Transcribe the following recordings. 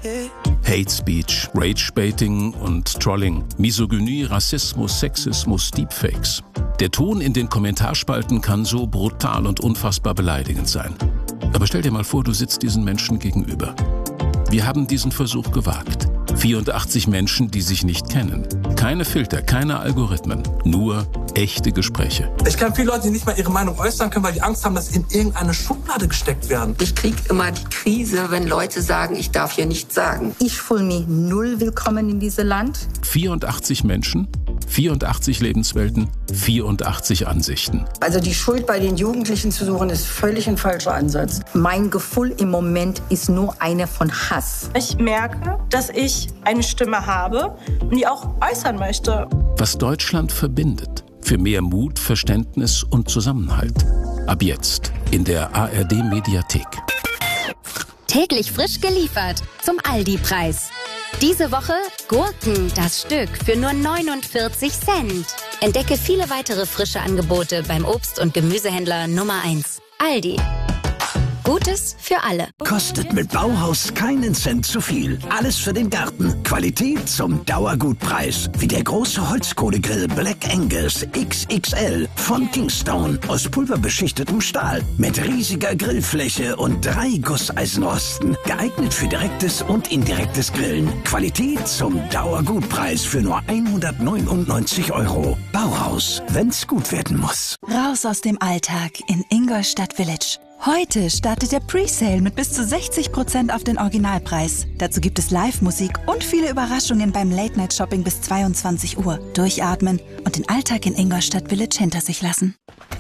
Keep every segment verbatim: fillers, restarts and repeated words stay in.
Hate Speech, Rage-Baiting und Trolling, Misogynie, Rassismus, Sexismus, Deepfakes. Der Ton in den Kommentarspalten kann so brutal und unfassbar beleidigend sein. Aber stell dir mal vor, du sitzt diesen Menschen gegenüber. Wir haben diesen Versuch gewagt. vierundachtzig Menschen, die sich nicht kennen. Keine Filter, keine Algorithmen, nur echte Gespräche. Ich kenne viele Leute, die nicht mal ihre Meinung äußern können, weil die Angst haben, dass sie in irgendeine Schublade gesteckt werden. Ich kriege immer die Krise, wenn Leute sagen, ich darf hier nichts sagen. Ich fühle mich null willkommen in diesem Land. vierundachtzig Menschen, vierundachtzig Lebenswelten, vierundachtzig Ansichten. Also die Schuld bei den Jugendlichen zu suchen, ist völlig ein falscher Ansatz. Mein Gefühl im Moment ist nur eine von Hass. Ich merke, dass ich eine Stimme habe und die auch äußern möchte. Was Deutschland verbindet. Für mehr Mut, Verständnis und Zusammenhalt. Ab jetzt in der A R D-Mediathek. Täglich frisch geliefert zum Aldi-Preis. Diese Woche Gurken, das Stück, für nur neunundvierzig Cent. Entdecke viele weitere frische Angebote beim Obst- und Gemüsehändler Nummer eins. Aldi. Gutes für alle. Kostet mit Bauhaus keinen Cent zu viel. Alles für den Garten. Qualität zum Dauergutpreis. Wie der große Holzkohlegrill Black Angus X X L von Kingstone aus pulverbeschichtetem Stahl. Mit riesiger Grillfläche und drei Gusseisenrosten. Geeignet für direktes und indirektes Grillen. Qualität zum Dauergutpreis für nur hundertneunundneunzig Euro. Bauhaus, wenn's gut werden muss. Raus aus dem Alltag in Ingolstadt Village. Heute startet der Presale mit bis zu sechzig Prozent auf den Originalpreis. Dazu gibt es Live-Musik und viele Überraschungen beim Late-Night-Shopping bis zweiundzwanzig Uhr. Durchatmen und den Alltag in Ingolstadt Village hinter sich lassen.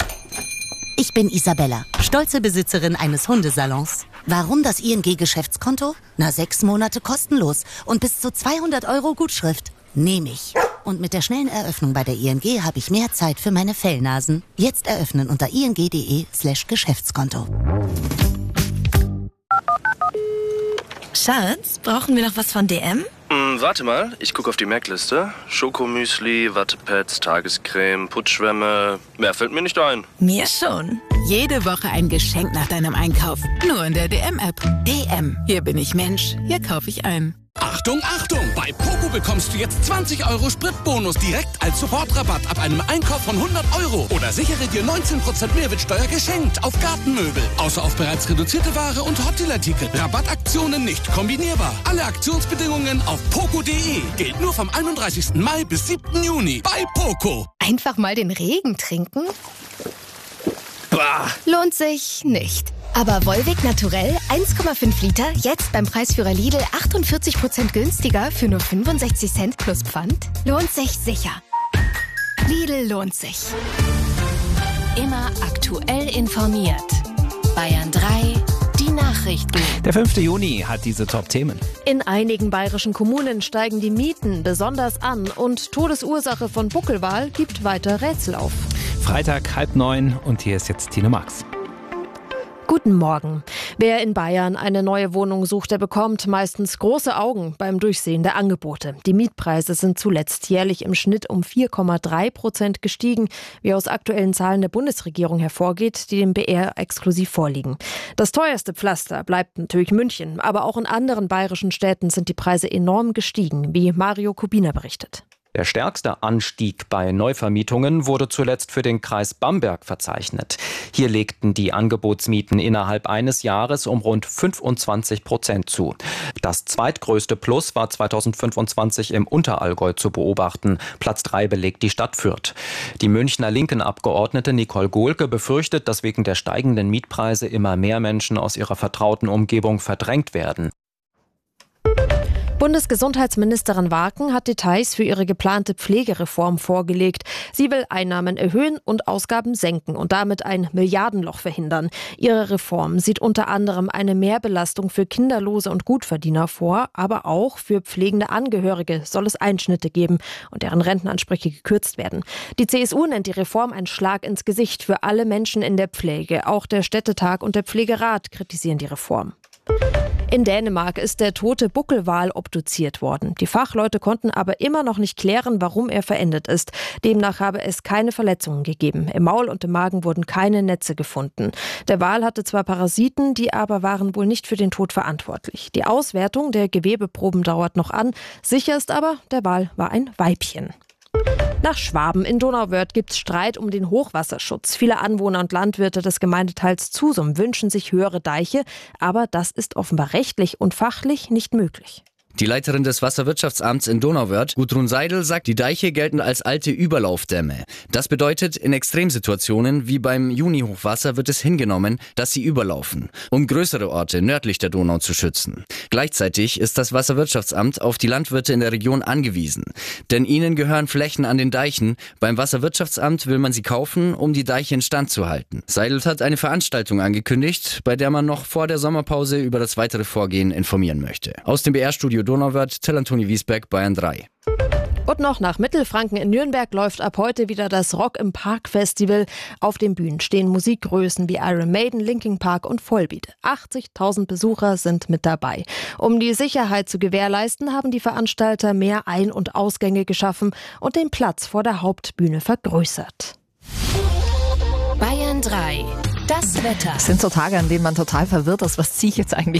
Ich bin Isabella, stolze Besitzerin eines Hundesalons. Warum das I N G-Geschäftskonto? Na, sechs Monate kostenlos und bis zu zweihundert Euro Gutschrift. Nehme ich. Und mit der schnellen Eröffnung bei der I N G habe ich mehr Zeit für meine Fellnasen. Jetzt eröffnen unter ing.de slash Geschäftskonto. Schatz, brauchen wir noch was von D M? Mm, warte mal, ich gucke auf die Merkliste. Schokomüsli, Wattepads, Tagescreme, Putzschwämme. Mehr fällt mir nicht ein. Mir schon. Jede Woche ein Geschenk nach deinem Einkauf. Nur in der D M-App. D M. Hier bin ich Mensch. Hier kaufe ich ein. Achtung, Achtung! Bei Poco bekommst du jetzt zwanzig Euro Spritbonus direkt als Sofortrabatt ab einem Einkauf von hundert Euro. Oder sichere dir neunzehn Prozent Mehrwertsteuer geschenkt auf Gartenmöbel. Außer auf bereits reduzierte Ware und Hotelartikel. Rabattaktionen nicht kombinierbar. Alle Aktionsbedingungen auf poco punkt de. Gilt nur vom einunddreißigsten Mai bis siebten Juni bei Poco. Einfach mal den Regen trinken? Bah. Lohnt sich nicht. Aber Volvic Naturell eins Komma fünf Liter, jetzt beim Preisführer Lidl achtundvierzig Prozent günstiger für nur fünfundsechzig Cent plus Pfand? Lohnt sich sicher. Lidl lohnt sich. Immer aktuell informiert. Bayern drei, die Nachrichten. Der fünfte Juni hat diese Top-Themen. In einigen bayerischen Kommunen steigen die Mieten besonders an und Todesursache von Buckelwal gibt weiter Rätsel auf. Freitag halb neun und hier ist jetzt Tine Max. Guten Morgen. Wer in Bayern eine neue Wohnung sucht, der bekommt meistens große Augen beim Durchsehen der Angebote. Die Mietpreise sind zuletzt jährlich im Schnitt um vier Komma drei Prozent gestiegen, wie aus aktuellen Zahlen der Bundesregierung hervorgeht, die dem B R exklusiv vorliegen. Das teuerste Pflaster bleibt natürlich München, aber auch in anderen bayerischen Städten sind die Preise enorm gestiegen, wie Mario Kubina berichtet. Der stärkste Anstieg bei Neuvermietungen wurde zuletzt für den Kreis Bamberg verzeichnet. Hier legten die Angebotsmieten innerhalb eines Jahres um rund fünfundzwanzig Prozent zu. Das zweitgrößte Plus war zweitausendfünfundzwanzig im Unterallgäu zu beobachten. Platz drei belegt die Stadt Fürth. Die Münchner Linken-Abgeordnete Nicole Gohlke befürchtet, dass wegen der steigenden Mietpreise immer mehr Menschen aus ihrer vertrauten Umgebung verdrängt werden. Bundesgesundheitsministerin Warken hat Details für ihre geplante Pflegereform vorgelegt. Sie will Einnahmen erhöhen und Ausgaben senken und damit ein Milliardenloch verhindern. Ihre Reform sieht unter anderem eine Mehrbelastung für Kinderlose und Gutverdiener vor, aber auch für pflegende Angehörige soll es Einschnitte geben und deren Rentenansprüche gekürzt werden. Die C S U nennt die Reform einen Schlag ins Gesicht für alle Menschen in der Pflege. Auch der Städtetag und der Pflegerat kritisieren die Reform. In Dänemark ist der tote Buckelwal obduziert worden. Die Fachleute konnten aber immer noch nicht klären, warum er verendet ist. Demnach habe es keine Verletzungen gegeben. Im Maul und im Magen wurden keine Netze gefunden. Der Wal hatte zwar Parasiten, die aber waren wohl nicht für den Tod verantwortlich. Die Auswertung der Gewebeproben dauert noch an. Sicher ist aber, der Wal war ein Weibchen. Nach Schwaben in Donauwörth gibt es Streit um den Hochwasserschutz. Viele Anwohner und Landwirte des Gemeindeteils Zusum wünschen sich höhere Deiche, aber das ist offenbar rechtlich und fachlich nicht möglich. Die Leiterin des Wasserwirtschaftsamts in Donauwörth, Gudrun Seidel, sagt, die Deiche gelten als alte Überlaufdämme. Das bedeutet, in Extremsituationen wie beim Juni-Hochwasser wird es hingenommen, dass sie überlaufen, um größere Orte nördlich der Donau zu schützen. Gleichzeitig ist das Wasserwirtschaftsamt auf die Landwirte in der Region angewiesen. Denn ihnen gehören Flächen an den Deichen. Beim Wasserwirtschaftsamt will man sie kaufen, um die Deiche instand zu halten. Seidel hat eine Veranstaltung angekündigt, bei der man noch vor der Sommerpause über das weitere Vorgehen informieren möchte. Aus dem B R-Studio Donauwörth, Till-Antoni Wiesbeck, Bayern drei. Und noch nach Mittelfranken in Nürnberg läuft ab heute wieder das Rock im Park Festival. Auf den Bühnen stehen Musikgrößen wie Iron Maiden, Linkin Park und Volbeat. achtzigtausend Besucher sind mit dabei. Um die Sicherheit zu gewährleisten, haben die Veranstalter mehr Ein- und Ausgänge geschaffen und den Platz vor der Hauptbühne vergrößert. Bayern drei. Das Wetter. Das sind so Tage, an denen man total verwirrt ist. Was ziehe ich jetzt eigentlich